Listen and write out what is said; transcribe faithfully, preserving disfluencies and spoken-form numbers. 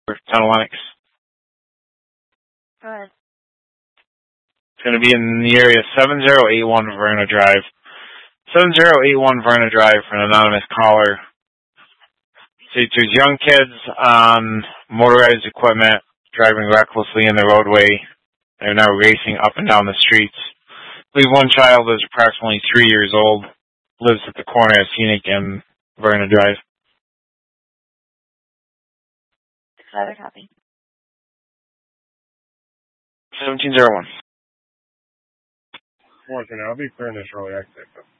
Town of Lennox. Go ahead. It's going to be in the area seven zero eight one Verna Drive. seven zero eight one Verna Drive for an anonymous caller. See, there's young kids on motorized equipment driving recklessly in the roadway. They're now racing up and down the streets. I believe one child is approximately three years old, lives at the corner of Scenic and Verna Drive. Another copy. seventeen oh one. Morgan, I'll be clearing this early exit.